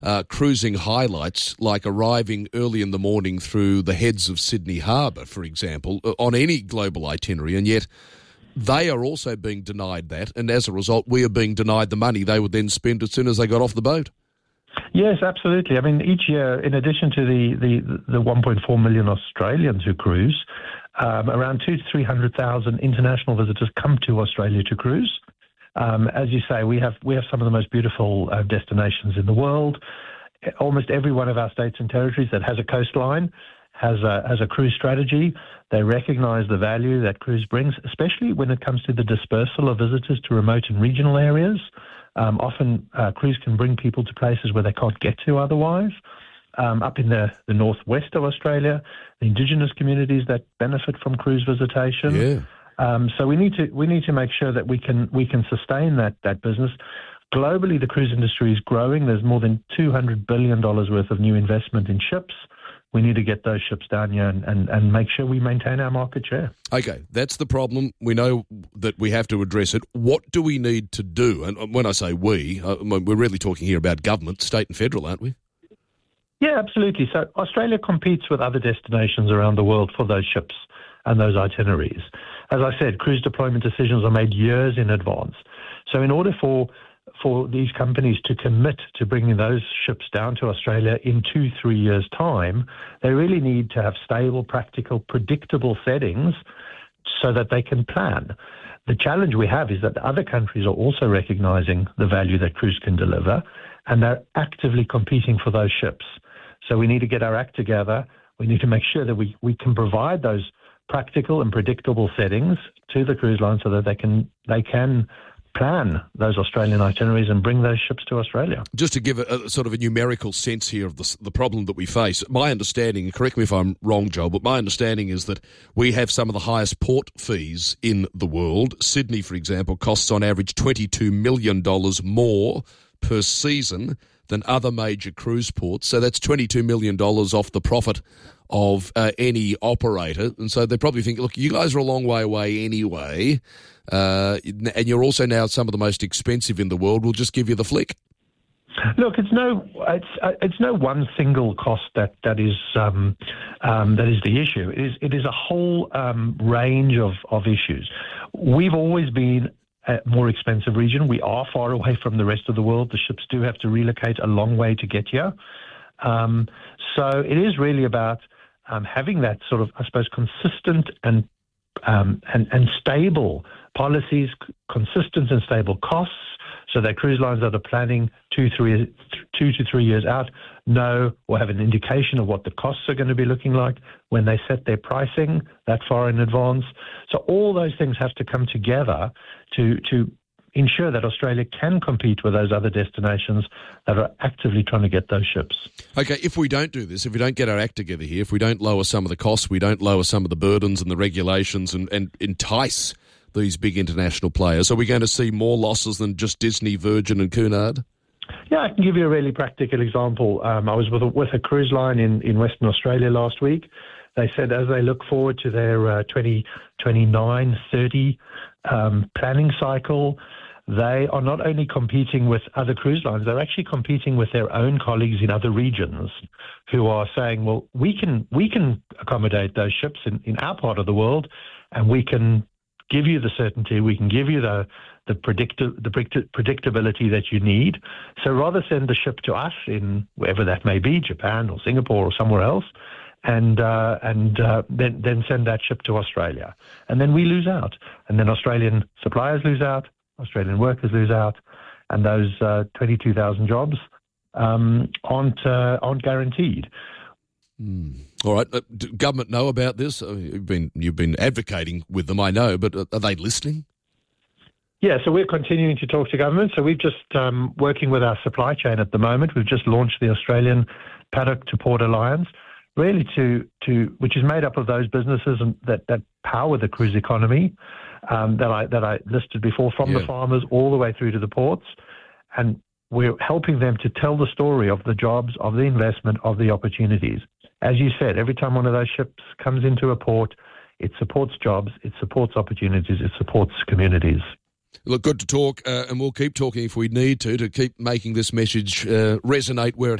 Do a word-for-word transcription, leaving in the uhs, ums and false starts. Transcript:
uh, cruising highlights like arriving early in the morning through the heads of Sydney Harbour, for example, on any global itinerary, and yet they are also being denied that, and as a result, we are being denied the money they would then spend as soon as they got off the boat. Yes, absolutely. I mean, each year, in addition to the, the, the one point four million Australians who cruise, um, around two to three hundred thousand international visitors come to Australia to cruise. Um, as you say, we have we have some of the most beautiful uh, destinations in the world. Almost every one of our states and territories that has a coastline has a, has a cruise strategy. They recognise the value that cruise brings, especially when it comes to the dispersal of visitors to remote and regional areas. Um, often uh, cruise can bring people to places where they can't get to otherwise. Um, up in the, the northwest of Australia, the Indigenous communities that benefit from cruise visitation. Yeah. Um, so we need to we need to make sure that we can we can sustain that that business. Globally, the cruise industry is growing. There's more than two hundred billion dollars worth of new investment in ships. We need to get those ships down here and, and, and make sure we maintain our market share. Okay, that's the problem. We know that we have to address it. What do we need to do? And when I say we, uh, we're really talking here about government, state and federal, aren't we? Yeah, absolutely. So Australia competes with other destinations around the world for those ships and those itineraries. As I said, cruise deployment decisions are made years in advance. So in order for for these companies to commit to bringing those ships down to Australia in two, three years' time, they really need to have stable, practical, predictable settings so that they can plan. The challenge we have is that other countries are also recognizing the value that cruise can deliver, and they're actively competing for those ships. So we need to get our act together. We need to make sure that we, we can provide those practical and predictable settings to the cruise line so that they can they can plan those Australian itineraries and bring those ships to Australia. Just to give a, a sort of a numerical sense here of the, the problem that we face, my understanding, correct me if I'm wrong, Joel, but my understanding is that we have some of the highest port fees in the world. Sydney, for example, costs on average twenty-two million dollars more per season than other major cruise ports. So that's twenty-two million dollars off the profit of uh, any operator. And so they probably think, look, you guys are a long way away anyway, uh, and you're also now some of the most expensive in the world. We'll just give you the flick. Look, it's no, it's it's no one single cost that that is um, um, that is the issue. It is it is a whole um, range of of issues. We've always been a more expensive region. We are far away from the rest of the world. The ships do have to relocate a long way to get here. Um, so it is really about um, having that sort of, I suppose, consistent and um, and, and stable policies, c- consistent and stable costs, so that cruise lines that are planning two, three, two to three years out know or have an indication of what the costs are going to be looking like when they set their pricing that far in advance. So all those things have to come together to to ensure that Australia can compete with those other destinations that are actively trying to get those ships. Okay, if we don't do this, if we don't get our act together here, if we don't lower some of the costs, we don't lower some of the burdens and the regulations and, and entice these big international players, are we going to see more losses than just Disney, Virgin and Cunard? Yeah, I can give you a really practical example. Um, I was with a, with a cruise line in, in Western Australia last week. They said as they look forward to their uh, twenty twenty-nine thirty um, planning cycle, they are not only competing with other cruise lines, they're actually competing with their own colleagues in other regions who are saying, well, we can we can accommodate those ships in, in our part of the world, and we can give you the certainty, we can give you the the, predicti- the predict- predictability that you need. So rather send the ship to us in wherever that may be, Japan or Singapore or somewhere else, and uh, and uh, then then send that ship to Australia. And then we lose out. And then Australian suppliers lose out, Australian workers lose out, and those uh, twenty-two thousand jobs um, aren't uh, aren't guaranteed. Mm. All right. Uh, do government know about this? Uh, you've been you've been advocating with them, I know, but are they listening? Yeah, so we're continuing to talk to government. So we've just um, working with our supply chain at the moment. We've just launched the Australian Paddock to Port Alliance, really to to which is made up of those businesses and that that power the cruise economy um, that I that I listed before, from yeah. the farmers all the way through to the ports, and we're helping them to tell the story of the jobs, of the investment, of the opportunities. As you said, every time one of those ships comes into a port, it supports jobs, it supports opportunities, it supports communities. Look, good to talk, uh, and we'll keep talking if we need to, to keep making this message uh, resonate where it